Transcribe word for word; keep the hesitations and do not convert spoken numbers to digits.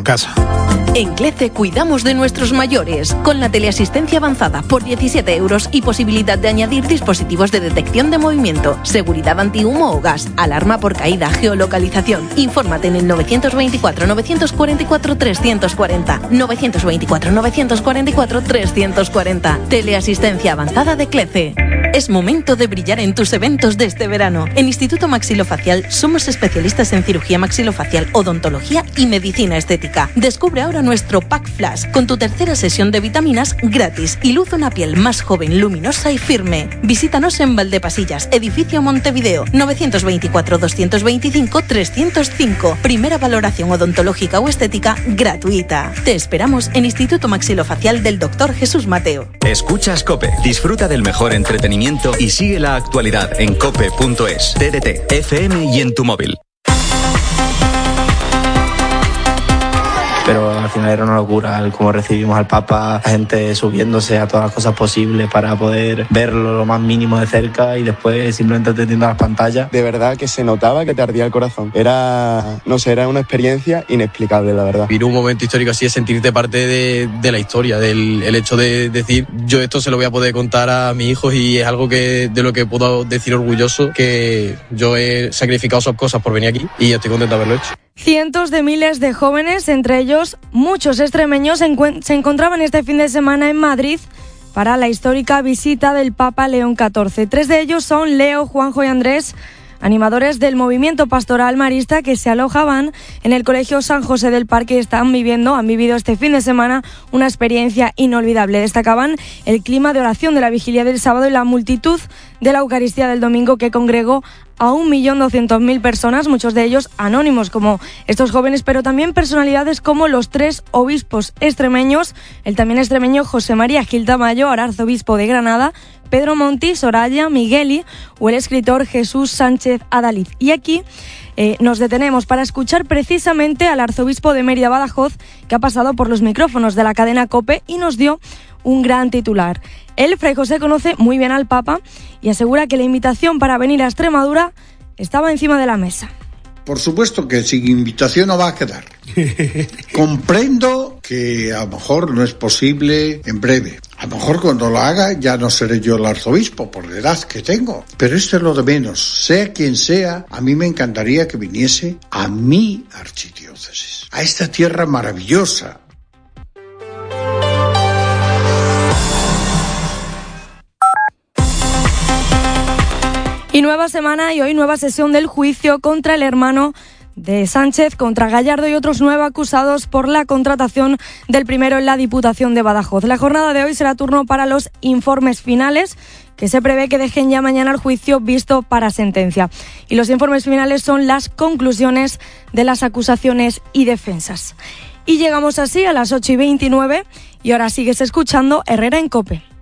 casa. En CLECE cuidamos de nuestros mayores, con la teleasistencia avanzada por diecisiete euros y posibilidad de añadir dispositivos de detección de movimiento, seguridad antihumo o gas, alarma por caída, geolocalización. Infórmate en el novecientos veinticuatro, novecientos cuarenta y cuatro, trescientos cuarenta. novecientos veinticuatro, novecientos cuarenta y cuatro, trescientos cuarenta. Teleasistencia avanzada de CLECE. Es momento de brillar en tus eventos de este verano. En Instituto Maxilofacial somos especialistas en cirugía maxilofacial, odontología y medicina estética. Descubre ahora nuestro Pack Flash con tu tercera sesión de vitaminas gratis y luce una piel más joven, luminosa y firme. Visítanos en Valdepasillas, edificio Montevideo, novecientos veinticuatro, doscientos veinticinco, trescientos cinco. Primera valoración odontológica o estética gratuita. Te esperamos en Instituto Maxilofacial del doctor Jesús Mateo. Escuchas COPE. Disfruta del mejor entretenimiento y sigue la actualidad en cope punto es, T D T, F M y en tu móvil. Pero al final era una locura el cómo recibimos al Papa, la gente subiéndose a todas las cosas posibles para poder verlo lo más mínimo de cerca y después simplemente atendiendo a las pantallas. De verdad que se notaba que te ardía el corazón. Era, no sé, era una experiencia inexplicable, la verdad. Vivir un momento histórico así es sentirte parte de, de la historia, del el hecho de decir, yo esto se lo voy a poder contar a mis hijos y es algo que de lo que puedo decir orgulloso, que yo he sacrificado esas cosas por venir aquí y estoy contento de haberlo hecho. Cientos de miles de jóvenes, entre ellos muchos extremeños, se, encu- se encontraban este fin de semana en Madrid para la histórica visita del Papa León catorce. Tres de ellos son Leo, Juanjo y Andrés, animadores del movimiento pastoral marista que se alojaban en el Colegio San José del Parque y están viviendo, han vivido este fin de semana una experiencia inolvidable. Destacaban el clima de oración de la vigilia del sábado y la multitud de la Eucaristía del domingo que congregó a un millón doscientas mil personas, muchos de ellos anónimos como estos jóvenes, pero también personalidades como los tres obispos extremeños, el también extremeño José María Gil Tamayo, ahora arzobispo de Granada, Pedro Monti, Soraya Migueli o el escritor Jesús Sánchez Adalid. Y aquí eh, nos detenemos para escuchar precisamente al arzobispo de Mérida Badajoz, que ha pasado por los micrófonos de la cadena COPE y nos dio un gran titular. Él, Fray José, conoce muy bien al Papa y asegura que la invitación para venir a Extremadura estaba encima de la mesa. Por supuesto que sin invitación no va a quedar. Comprendo que a lo mejor no es posible en breve. A lo mejor cuando lo haga ya no seré yo el arzobispo por la edad que tengo. Pero esto es lo de menos. Sea quien sea, a mí me encantaría que viniese a mi archidiócesis, a esta tierra maravillosa. Y nueva semana y hoy nueva sesión del juicio contra el hermano de Sánchez, contra Gallardo y otros nueve acusados por la contratación del primero en la Diputación de Badajoz. La jornada de hoy será turno para los informes finales, que se prevé que dejen ya mañana el juicio visto para sentencia. Y los informes finales son las conclusiones de las acusaciones y defensas. Y llegamos así a las ocho y veintinueve y ahora sigues escuchando Herrera en COPE.